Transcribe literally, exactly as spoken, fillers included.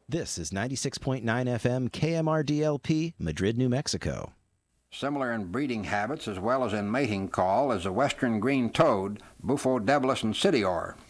This is ninety-six point nine F M K M R D L P, Madrid, New Mexico. Similar in breeding habits as well as in mating call is the western green toad, Bufo debilis insidior.